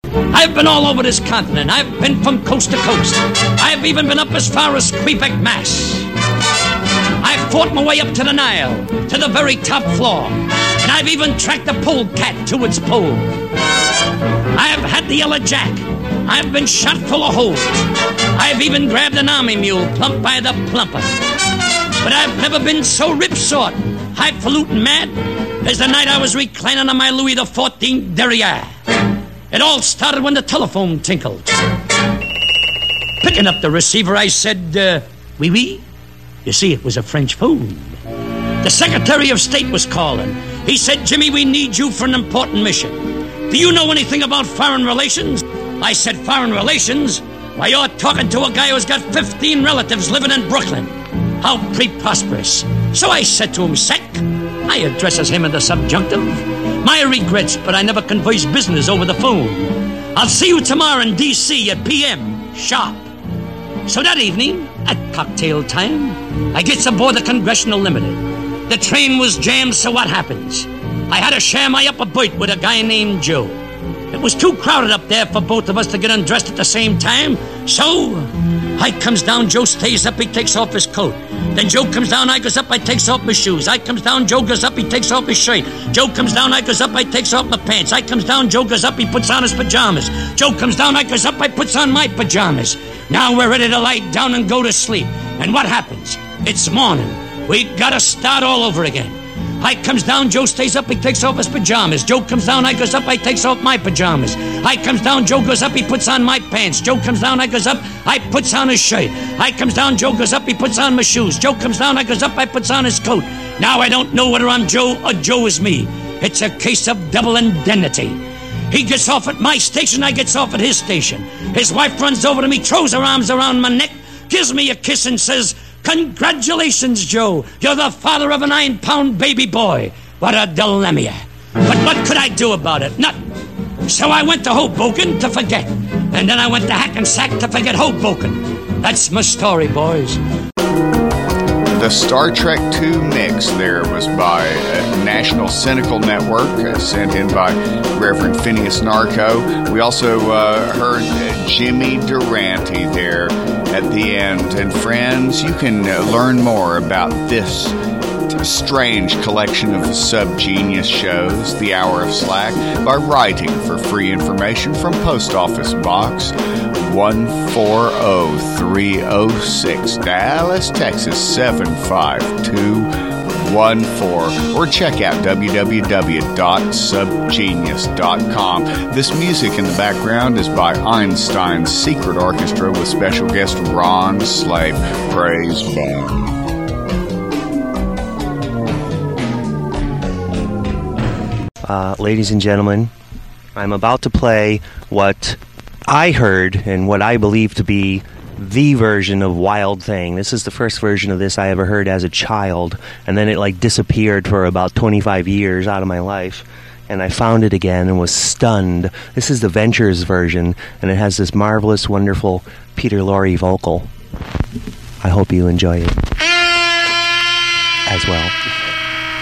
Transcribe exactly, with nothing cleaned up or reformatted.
I've been all over this continent. I've been from coast to coast. I've even been up as far as Quebec, Mass. I've fought my way up to the Nile, to the very top floor. And I've even tracked the polecat to its pole. I've had the yellow jack. I've been shot full of holes. I've even grabbed an army mule plump by the plumper. But I've never been so rip-sort, highfalutin mad as the night I was reclining on my Louis the fourteenth derriere. It all started when the telephone tinkled. Picking up the receiver, I said, uh, oui, oui. You see, it was a French phone. The Secretary of State was calling. He said, Jimmy, we need you for an important mission. Do you know anything about foreign relations? I said, foreign relations? Why, you're talking to a guy who's got fifteen relatives living in Brooklyn. How preposterous. So I said to him, Sec, I addresses him in the subjunctive. My regrets, but I never converse business over the phone. I'll see you tomorrow in D C at P M sharp. So that evening, at cocktail time, I gets aboard the Congressional Limited. The train was jammed, so what happens? I had to share my upper berth with a guy named Joe. It was too crowded up there for both of us to get undressed at the same time, so I comes down, Joe stays up, he takes off his coat. Then Joe comes down, I goes up, I takes off my shoes. I comes down, Joe goes up, he takes off his shirt. Joe comes down, I goes up, I takes off my pants. I comes down, Joe goes up, he puts on his pajamas. Joe comes down, I goes up, I puts on my pajamas. Now we're ready to lie down and go to sleep. And what happens? It's morning. We gotta start all over again. I comes down, Joe stays up, he takes off his pajamas. Joe comes down, I goes up, I takes off my pajamas. I comes down, Joe goes up, he puts on my pants. Joe comes down, I goes up, I puts on his shirt. I comes down, Joe goes up, he puts on my shoes. Joe comes down, I goes up, I puts on his coat. Now I don't know whether I'm Joe or Joe is me. It's a case of double indemnity. He gets off at my station, I gets off at his station. His wife runs over to me, throws her arms around my neck, gives me a kiss and says, Congratulations, Joe. You're the father of a nine-pound baby boy. What a dilemma. But what could I do about it? Nothing. So I went to Hoboken to forget. And then I went to Hackensack to forget Hoboken. That's my story, boys. The Star Trek two mix there was by uh, National Cynical Network, uh, sent in by Reverend Phineas Narco. We also uh, heard uh, Jimmy Durante there at the end. And friends, you can uh, learn more about this strange collection of Subgenius shows, The Hour of Slack, by writing for free information from Post Office Box one four zero three zero six, Dallas, Texas seven five two one four, or check out w w w dot subgenius dot com. This music in the background is by Einstein's Secret Orchestra with special guest Ron Slave. Praise God. Uh, ladies and gentlemen, I'm about to play what I heard and what I believe to be the version of Wild Thing. This is the first version of this I ever heard as a child, and then it like disappeared for about twenty-five years out of my life, and I found it again and was stunned. This is the Ventures version, and it has this marvelous, wonderful Peter Lorre vocal. I hope you enjoy it as well.